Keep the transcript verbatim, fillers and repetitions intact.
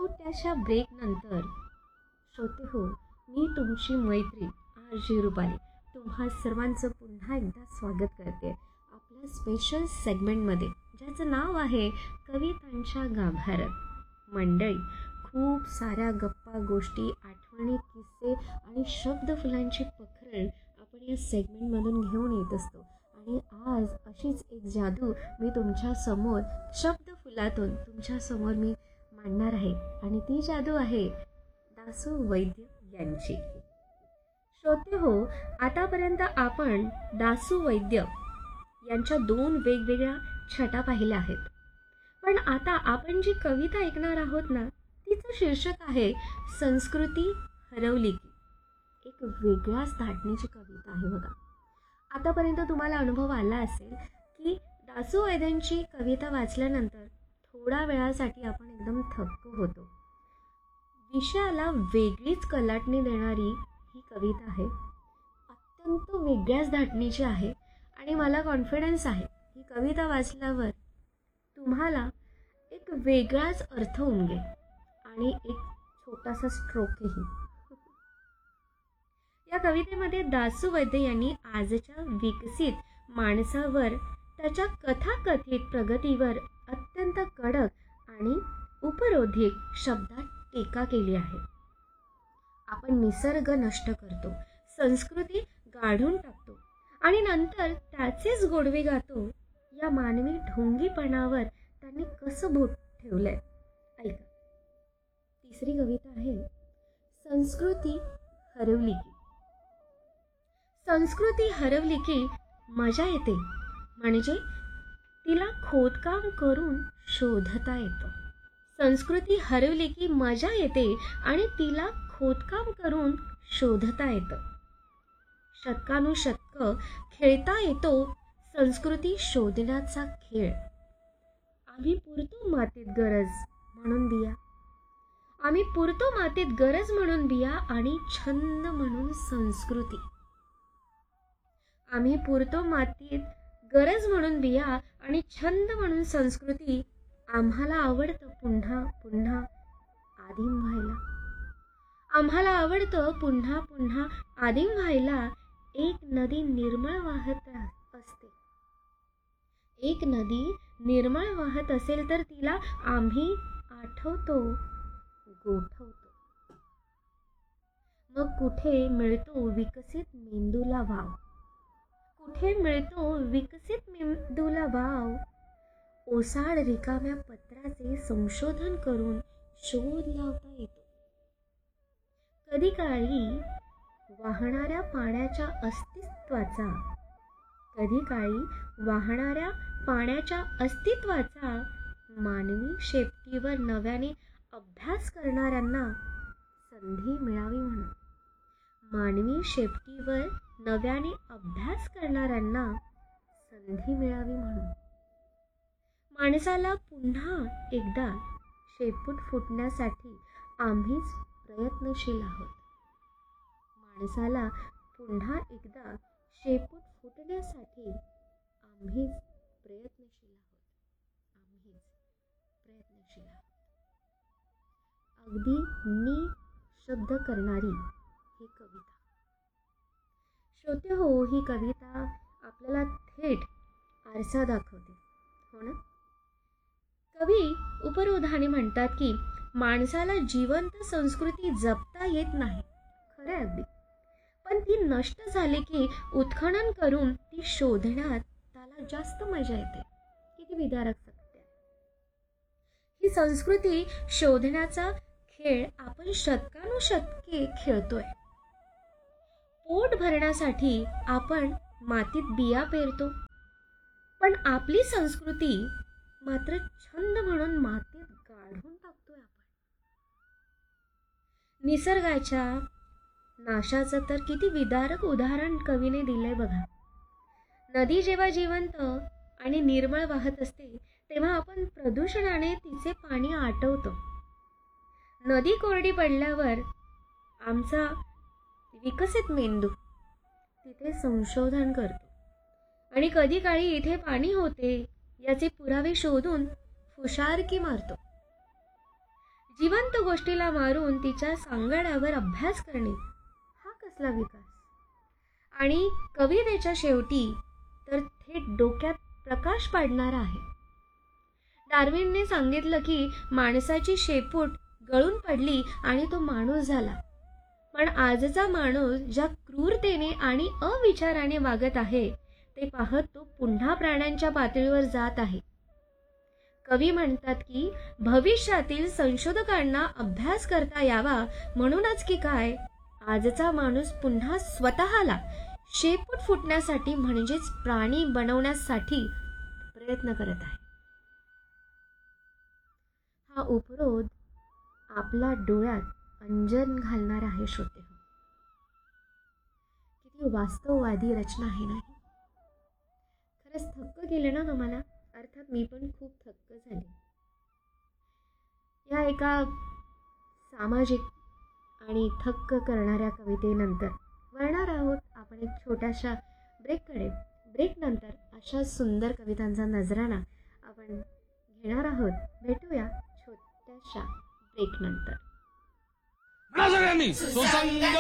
छोट्याशा ब्रेक नंतर श्रोते हो, मी तुमची मैत्री आरजे रुपाली तुम्हा सर्वांचं पुन्हा एकदा स्वागत करते आपल्या स्पेशल सेगमेंटमध्ये, ज्याचं नाव आहे कवितांच्या गाभाऱ्यात. मंडळी, खूप साऱ्या गप्पा गोष्टी, आठवणी, किस्से आणि शब्दफुलांची पखरण आपण या सेगमेंटमधून घेऊन येत असतो. आणि आज अशीच एक जादू मी तुमच्या समोर शब्दफुलातून तुमच्या समोर मी मांडणार आहे, आणि ती जादू आहे दासू वैद्य यांची. श्रोते हो, आतापर्यंत आपण दासू वैद्य यांच्या दोन वेगवेगळ्या छटा पाहिल्या आहेत. पण आता आपण जी कविता ऐकणार आहोत ना, तिचं शीर्षक आहे संस्कृती हरवली की. एक वेगळ्याच धाटणीची कविता आहे बघा. आतापर्यंत तुम्हाला अनुभव आला असेल की दासू वैद्यांची कविता वाचल्यानंतर थोडा वेळासाठी आपण एकदम थक्क होतो. विषयाला वेगळीच कलाटणी देणारी ही कविता आहे. अत्यंत वेगळ्याच धाटणीची आहे, आणि मला कॉन्फिडन्स आहे ही कविता वाचल्यावर तुम्हाला एक वेगळाच अर्थ उमगेल आणि एक छोटासा स्ट्रोकही. या कवितेमध्ये दासू वैद्य यांनी आजच्या विकसित माणसावर, त्याच्या कथाकथित प्रगतीवर अत्यंत कडक आणि उपरोधिक शब्दात टीका केली आहे. आपण निसर्ग नष्ट करतो, संस्कृती गाढून टाकतो आणि नंतर त्याचेच गोडवे गातो. या मानवी ढोंगीपणावर त्यांनी कसं बोट ठेवलंय ऐका. तिसरी कविता आहे संस्कृती हरवली की. संस्कृती हरवली की मजा येते, म्हणजे तिला खोदकाम करून शोधता येतं. संस्कृती हरवली की मजा येते आणि तिला खोदकाम करून शोधता येतं. शतकानुशतक खेळता येतो संस्कृती शोधण्याचा खेळ. आम्ही पुरतो मातीत गरज म्हणून बिया, आम्ही पुरतो मातीत गरज म्हणून बिया आणि छंद म्हणून संस्कृती. आम्ही पुरतो मातीत गरज म्हणून बिया आणि छंद म्हणून संस्कृती. आम्हाला आवडतं पुन्हा पुन्हा आदिम व्हायला, आम्हाला आवडतं पुन्हा पुन्हा आदिम व्हायला. एक नदी निर्मळ वाहत असते, एक नदी निर्मळ वाहत असेल तर तिला आम्ही आठवतो, गोठवतो. मग कुठे मिळतो विकसित मेंदूला वाव, कुठे मिळतो विकसित मेंदूला वाव. ओसाड रिकाम्या पत्राचे संशोधन करून शोध लावता येतो. कधी काळी वाहणाऱ्या पाण्याच्या अस्तित्वाचा, कधी काळी वाहणाऱ्या पाण्याच्या अस्तित्वाचा मानवी शेपटीवर नव्याने अभ्यास करणाऱ्यांना संधी मिळावी म्हणून. मानवी शेपटीवर नव्याने अभ्यास करणाऱ्यांना संधी मिळावी म्हणून. माणसाला पुन्हा एकदा शेपूट फुटण्यासाठी आम्हीच प्रयत्नशील आहोत. माणसाला पुन्हा एकदा शेपूट फुटण्यासाठी आम्हीच प्रयत्नशील आहोत, आम्हीच प्रयत्नशील आहोत. अगदी निशब्द करणारी ही कविता. श्रोते हो, ही कविता आपल्याला थेट आरसा दाखवते, हो ना. कवी उपरोधाने म्हणतात की माणसाला जिवंत संस्कृती जपता येत नाही. खरं अगदी, पण ती नष्ट झाली की उत्खनन करून ती शोधण्यात त्याला जास्त मजा येते. किती विदारक सत्य. ही संस्कृती शोधण्याचा खेळ आपण शतकानुशतके खेळतोय. पोट भरण्यासाठी आपण मातीत बिया पेरतो, पण आपली संस्कृती मात्र छंद म्हणून मातीत गाढून टाकतोय आपण. निसर्गाच्या नाशाचं तर किती विदारक उदाहरण कवीने दिलंय बघा. नदी जेव्हा जिवंत आणि निर्मळ वाहत असते तेव्हा आपण प्रदूषणाने तिचे पाणी आटवतो. नदी कोरडी पडल्यावर आमचा विकसित मेंदू तिथे संशोधन करतो, आणि कधी काळी इथे पाणी होते याचे पुरावे शोधून फुशारकी मारतो. जिवंत गोष्टीला मारून तिच्या सांगाड्यावर अभ्यास करणे हा कसला विकास. आणि कवितेच्या शेवटी तर थेट डोक्यात प्रकाश पाडणारा आहे. डार्विनने सांगितलं की माणसाची शेपूट गळून पडली आणि तो माणूस झाला. पण आजचा माणूस ज्या क्रूरतेने आणि अविचाराने वागत आहे ते पाहत तो पुन्हा प्राण्यांच्या पातळीवर जात आहे. कवी म्हणतात की भविष्यातील संशोधकांना अभ्यास करता यावा म्हणूनच की काय आजचा माणूस पुन्हा स्वतःला शेपूट फुटण्यासाठी म्हणजेच प्राणी बनवण्यासाठी प्रयत्न करत आहे. हा उपरोध आपला डोळ्यात अंजन घालणार आहे श्रोते. किती वास्तववादी रचना आहे नाही. खरंच थक्क केलं ना तुम्हाला. अर्थात मी पण खूप थक्क झाले. या एका सामाजिक आणि थक्क करणाऱ्या कवितेनंतर वळणार आहोत आपण एक छोट्याशा ब्रेककडे. ब्रेक नंतर अशा सुंदर कवितांचा नजराणा आपण घेणार आहोत. भेटूया छोट्याशा ब्रेक नंतर. सगळ्यांनी सुसंग